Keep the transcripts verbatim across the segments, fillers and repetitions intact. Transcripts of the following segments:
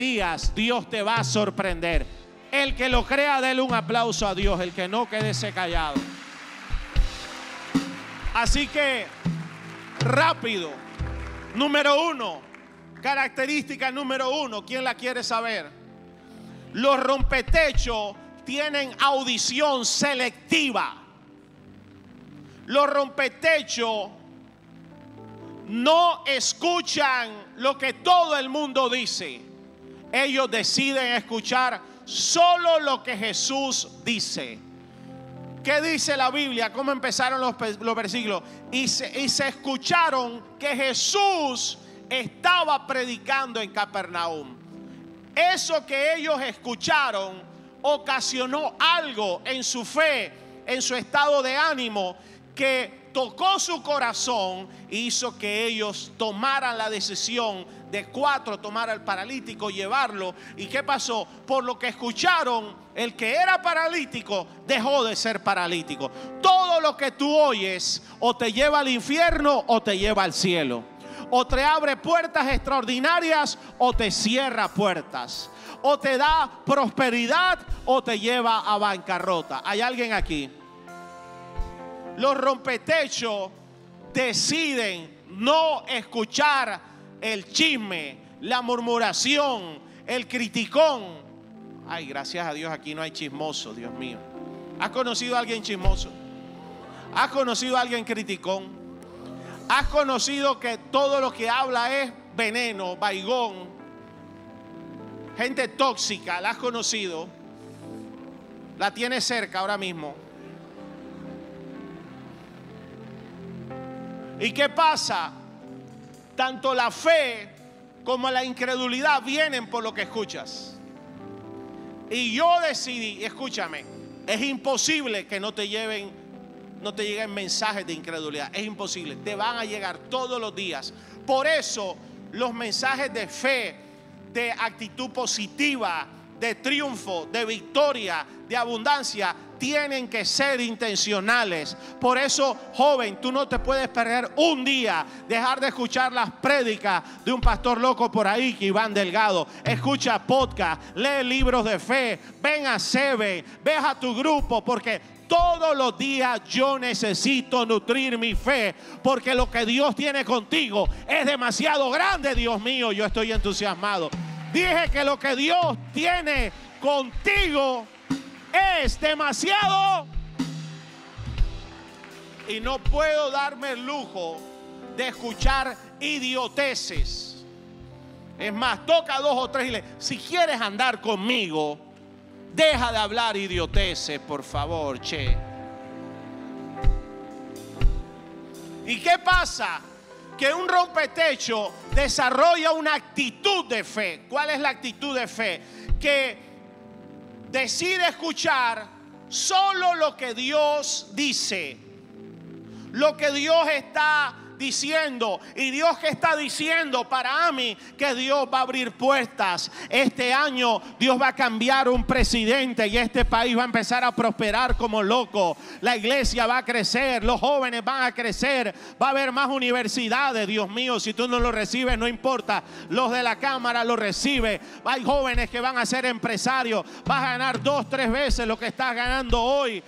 días Dios te va a sorprender. El que lo crea, dele un aplauso a Dios. El que no, quédese callado. Así que, rápido. Número uno, característica número uno, ¿quién la quiere saber? Los rompetechos tienen audición selectiva. Los rompetechos no escuchan lo que todo el mundo dice. Ellos deciden escuchar solo lo que Jesús dice. ¿Qué dice la Biblia? ¿Cómo empezaron los, los versículos? Y se, y se escucharon que Jesús estaba predicando en Capernaum. Eso que ellos escucharon ocasionó algo en su fe, en su estado de ánimo, que tocó su corazón e hizo que ellos tomaran la decisión de cuatro, tomar al paralítico, llevarlo. ¿Y qué pasó? Por lo que escucharon, el que era paralítico dejó de ser paralítico. Todo lo que tú oyes o te lleva al infierno o te lleva al cielo. O te abre puertas extraordinarias o te cierra puertas. O te da prosperidad o te lleva a bancarrota. ¿Hay alguien aquí? Los rompetechos deciden no escuchar el chisme, la murmuración, el criticón. Ay, gracias a Dios aquí no hay chismoso, Dios mío. ¿Has conocido a alguien chismoso? ¿Has conocido a alguien criticón? ¿Has conocido que todo lo que habla es veneno, vaigón? Gente tóxica, ¿la has conocido? La tienes cerca ahora mismo. ¿Y qué pasa? Tanto la fe como la incredulidad vienen por lo que escuchas. Y yo decidí, escúchame, es imposible que no te lleven, no te lleguen mensajes de incredulidad. Es imposible, te van a llegar todos los días. Por eso los mensajes de fe, de actitud positiva, de triunfo, de victoria, de abundancia, tienen que ser intencionales. Por eso, joven, tú no te puedes perder un día, dejar de escuchar las prédicas de un pastor loco por ahí, que Iván Delgado. Escucha podcast, lee libros de fe, ven a Sebe, ve a tu grupo, porque todos los días yo necesito nutrir mi fe, porque lo que Dios tiene contigo es demasiado grande, Dios mío. Yo estoy entusiasmado. Dije que lo que Dios tiene contigo es demasiado. Y no puedo darme el lujo de escuchar idioteces. Es más, toca dos o tres y le, si quieres andar conmigo, deja de hablar idioteces, por favor, che. ¿Y qué pasa? Que un rompetecho desarrolla una actitud de fe. ¿Cuál es la actitud de fe? Que decide escuchar solo lo que Dios dice, lo que Dios está diciendo. Y Dios que está diciendo para mí que Dios va a abrir puertas. Este año Dios va a cambiar un presidente y este país va a empezar a prosperar como loco. La iglesia va a crecer, los jóvenes van a crecer, va a haber más universidades. Dios mío, si tú no lo recibes no importa, los de la cámara lo reciben. Hay jóvenes que van a ser empresarios, vas a ganar dos, tres veces lo que estás ganando hoy.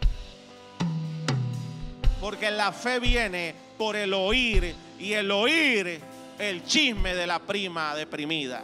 Porque la fe viene por el oír, y el oír el chisme de la prima deprimida.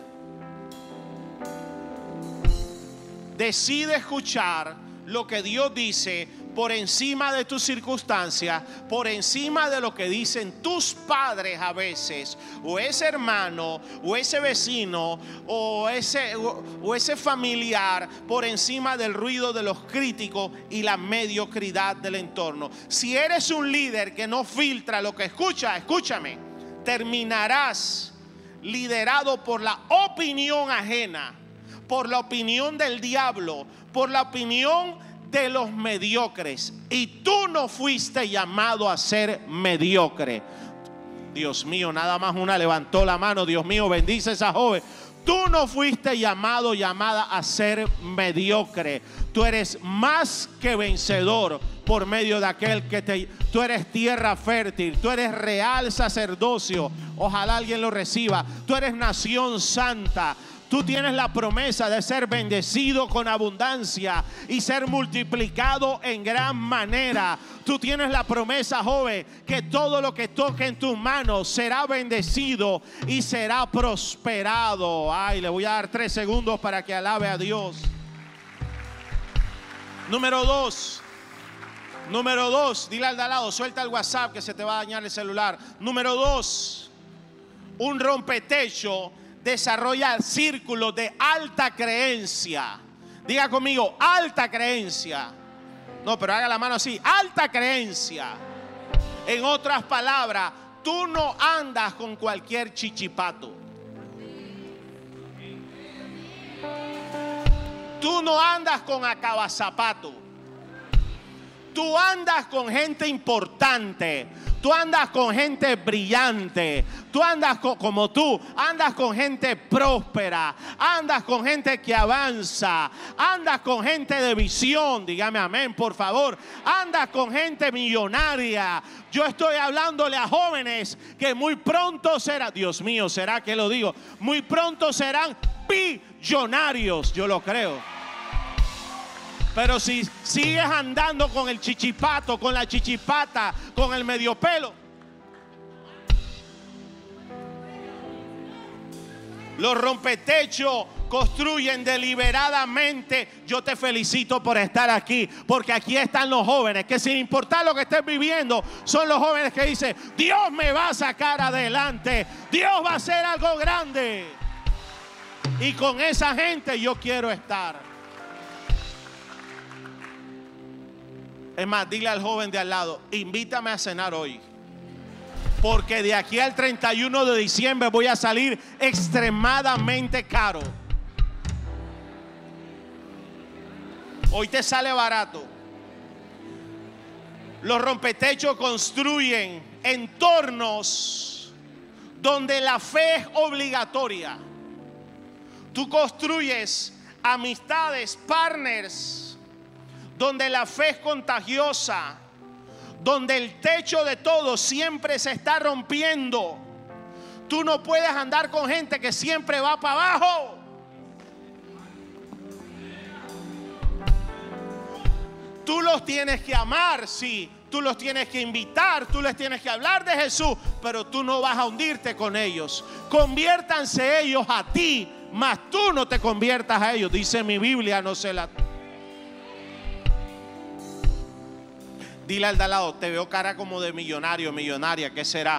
Decide escuchar lo que Dios dice por encima de tus circunstancias, por encima de lo que dicen tus padres a veces, o ese hermano, o ese vecino, o ese, o, o ese familiar, por encima del ruido de los críticos y la mediocridad del entorno. Si eres un líder que no filtra lo que escucha, escúchame, terminarás liderado por la opinión ajena, por la opinión del diablo, por la opinión de los mediocres. Y tú no fuiste llamado a ser mediocre. Dios mío, nada más una levantó la mano. Dios mío, bendice a esa joven. Tú no fuiste llamado, llamada a ser mediocre. Tú eres más que vencedor por medio de aquel que te... Tú eres tierra fértil, tú eres real sacerdocio. Ojalá alguien lo reciba. Tú eres nación santa. Tú tienes la promesa de ser bendecido con abundancia y ser multiplicado en gran manera. Tú tienes la promesa, joven, que todo lo que toque en tus manos será bendecido y será prosperado. Ay, le voy a dar tres segundos para que alabe a Dios. Número dos. Número dos. Dile al de al lado, suelta el WhatsApp que se te va a dañar el celular. Número dos. Un rompetecho desarrolla círculos de alta creencia. Diga conmigo, alta creencia. No, pero haga la mano así, alta creencia. En otras palabras, tú no andas con cualquier chichipato. Tú no andas con acabazapato. Tú andas con gente importante. Tú andas con gente brillante. Tú andas con, como tú, andas con gente próspera. Andas con gente que avanza. Andas con gente de visión. Dígame amén, por favor. Andas con gente millonaria. Yo estoy hablándole a jóvenes que muy pronto serán, Dios mío, ¿será que lo digo? Muy pronto serán billonarios, yo lo creo. Pero si sigues andando con el chichipato, con la chichipata, con el medio pelo, los rompetechos construyen deliberadamente. Yo te felicito por estar aquí, porque aquí están los jóvenes que, sin importar lo que estés viviendo, son los jóvenes que dicen: Dios me va a sacar adelante, Dios va a hacer algo grande. Y con esa gente yo quiero estar. Es más, dile al joven de al lado: invítame a cenar hoy, porque de aquí al treinta y uno de diciembre voy a salir extremadamente caro. Hoy te sale barato. Los rompetechos construyen entornos donde la fe es obligatoria. Tú construyes amistades, partners, donde la fe es contagiosa, donde el techo de todo siempre se está rompiendo. Tú no puedes andar con gente que siempre va para abajo. Tú los tienes que amar, sí. Tú los tienes que invitar, tú les tienes que hablar de Jesús, pero tú no vas a hundirte con ellos. Conviértanse ellos a ti, mas tú no te conviertas a ellos. Dice mi Biblia, no sé la... Dile al de al lado: te veo cara como de millonario, millonaria, ¿qué será?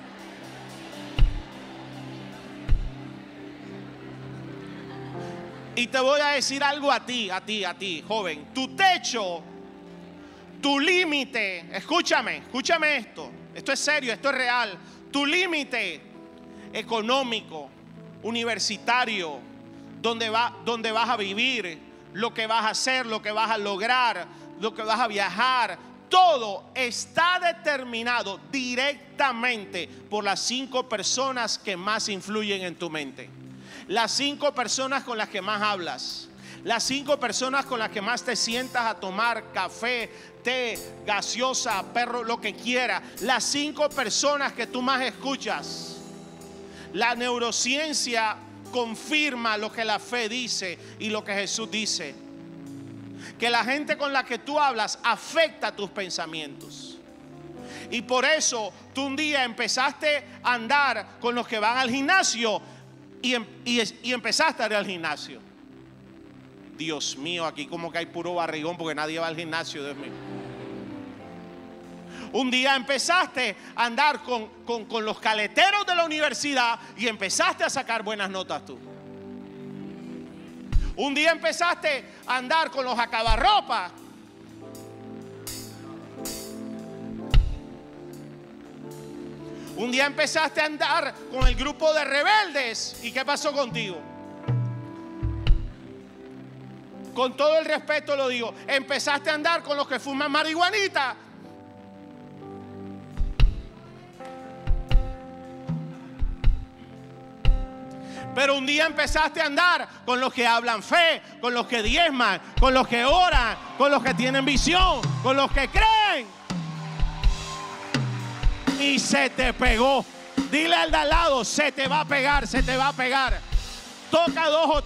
Y te voy a decir algo a ti, a ti, a ti, joven. Tu techo, tu límite, escúchame, escúchame esto. Esto es serio, esto es real. Tu límite económico, universitario, donde, va, donde vas a vivir, lo que vas a hacer, lo que vas a lograr, lo que vas a viajar, todo está determinado directamente por las cinco personas que más influyen en tu mente. Las cinco personas con las que más hablas. Las cinco personas con las que más te sientas a tomar café, té, gaseosa, perro, lo que quieras. Las cinco personas que tú más escuchas. La neurociencia confirma lo que la fe dice y lo que Jesús dice. Que la gente con la que tú hablas afecta tus pensamientos. Y por eso tú un día empezaste a andar con los que van al gimnasio y, y, y empezaste a ir al gimnasio. Dios mío, aquí como que hay puro barrigón porque nadie va al gimnasio, Dios mío. Un día empezaste a andar con, con, con los caleteros de la universidad y empezaste a sacar buenas notas tú. Un día empezaste a andar con los acabarropas. Un día empezaste a andar con el grupo de rebeldes. ¿Y qué pasó contigo? Con todo el respeto lo digo. Empezaste a andar con los que fuman marihuanita. Pero un día empezaste a andar con los que hablan fe, con los que diezman, con los que oran, con los que tienen visión, con los que creen. Y se te pegó. Dile al de al lado: se te va a pegar, se te va a pegar. toca dos o